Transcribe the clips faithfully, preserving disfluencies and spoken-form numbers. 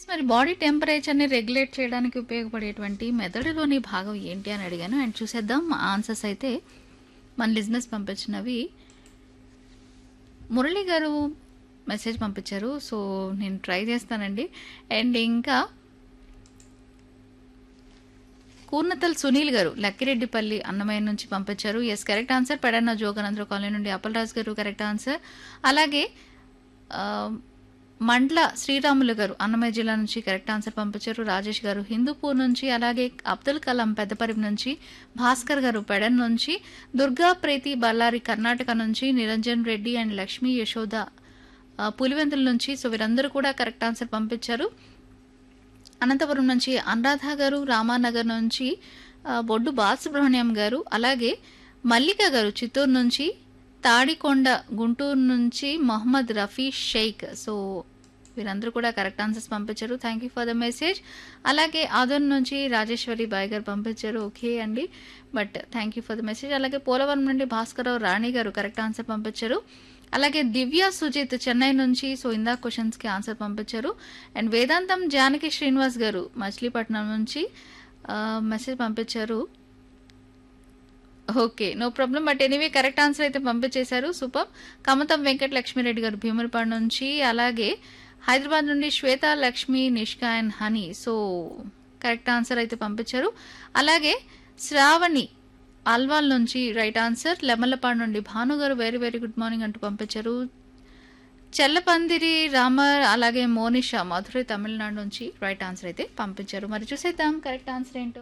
మరి body టెంపరేచర్‌ని regulate చేయడానికి ఉపయోగపడేటువంటి మెదడులోని భాగం ఏంటి అని అడిగాను. అండ్ చూసేద్దాం ఆన్సర్స్ అయితే మన లిజినెస్ పంపించినవి. మురళి గారు మెసేజ్ పంపించారు. సో, నేను ట్రై చేస్తానండి. అండ్ ఇంకా కూర్నతల్ సునీల్ గారు లక్కిరెడ్డిపల్లి అన్నమయ్య నుంచి పంపించారు. Yes correct answer. పెడన్న Joganandra colony నుండి అప్పలరాజు గారు కరెక్ట్ ఆన్సర్. అలాగే ఆ, మండ్ల శ్రీరాములు గారు అన్నమయ్య జిల్లా నుంచి కరెక్ట్ ఆన్సర్ పంపించారు. రాజేష్ గారు హిందూపూర్ నుంచి, అలాగే అబ్దుల్ కలాం పెద్దపరిమి నుంచి, భాస్కర్ గారు పెడన్ నుంచి, దుర్గా ప్రీతి బళ్ళారి కర్ణాటక నుంచి, నిరంజన్ రెడ్డి అండ్ లక్ష్మీ యశోద ఆ, పులివెందుల నుంచి. సో వీరందరూ కూడా కరెక్ట్ ఆన్సర్ పంపించారు. అనంతపురం నుంచి అనురాధ గారు, రామానగర్ నుంచి ఆ, బొడ్డు బాలసుబ్రహ్మణ్యం గారు, అలాగే మల్లిక గారు చిత్తూరు నుంచి, తాడికొండ గుంటూరు నుంచి మొహమ్మద్ రఫీ షేక్. సో వీరందరూ కూడా కరెక్ట్ ఆన్సర్స్ పంపించారు. Thank you for the message. అలాగే ఆదోన్ నుంచి రాజేశ్వరి బాయ్ గారు పంపించారు. ఓకే అండి, but thank you for the message. అలాగే పోలవరం నుండి భాస్కరరావు రాణి గారు కరెక్ట్ ఆన్సర్ పంపించారు. అలాగే దివ్య సుజిత్ చెన్నై నుంచి సో ఇందా క్వశ్చన్స్కి ఆన్సర్ పంపించారు. అండ్ వేదాంతం జానకి శ్రీనివాస్ గారు మచిలీపట్నం నుంచి మెసేజ్ పంపించారు. Okay, no problem, but anyway correct answer అయితే పంపించేశారు. సూపర్. కమతం వెంకట లక్ష్మీరెడ్డి గారు భీములపాడు నుంచి, అలాగే హైదరాబాద్ నుండి శ్వేత Lakshmi Nishka and honey. So correct answer అయితే పంపించారు. అలాగే శ్రావణి అల్వాల్ నుంచి రైట్ ఆన్సర్. లెమల్లపాడు నుండి భాను గారు వెరీ వెరీ గుడ్ మార్నింగ్ అంటూ పంపించారు. చెల్లపందిరి రామర్, అలాగే మోనిషా మధురై తమిళనాడు నుంచి రైట్ ఆన్సర్ అయితే పంపించారు. మరి చూసేద్దాం కరెక్ట్ ఆన్సర్ ఏంటో.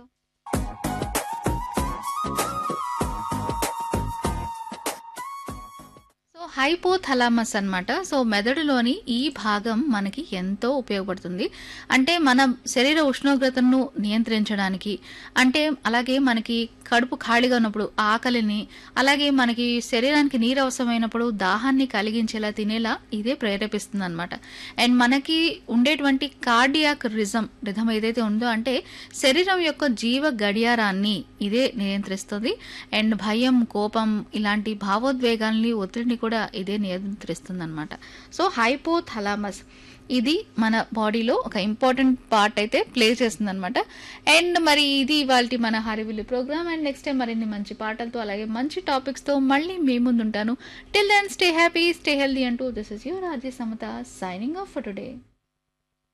సో హైపోథలామస్ అన్నమాట. సో మెదడులోని ఈ భాగం మనకి ఎంతో ఉపయోగపడుతుంది. అంటే మన శరీర ఉష్ణోగ్రతను నియంత్రించడానికి, అంటే అలాగే మనకి కడుపు ఖాళీగా ఉన్నప్పుడు ఆకలిని, అలాగే మనకి శరీరానికి నీరు అవసరమైనప్పుడు దాహాన్ని కలిగించేలా తినేలా ఇదే ప్రేరేపిస్తుంది అనమాట. అండ్ మనకి ఉండేటువంటి కార్డియాక్ రిజం రిధం ఏదైతే ఉందో, అంటే శరీరం యొక్క జీవ గడియారాన్ని ఇదే నియంత్రిస్తుంది. అండ్ భయం, కోపం ఇలాంటి భావోద్వేగాల్ని, ఒత్తిడిని కూడా ఇదే నియంత్రిస్తుంది అనమాట. సో హైపోథలామస్ ఇది మన బాడీలో ఒక ఇంపార్టెంట్ పార్ట్ అయితే ప్లే చేస్తుంది అనమాట. అండ్ మరి ఇది ఇవాళ మన హరివిల్లు ప్రోగ్రామ్. అండ్ నెక్స్ట్ టైం మరిన్ని మంచి పాటలతో, అలాగే మంచి టాపిక్స్తో మళ్ళీ మీ ముందు ఉంటాను. Till then stay happy, stay healthy అంటూ this is your RJ Samata signing off for today.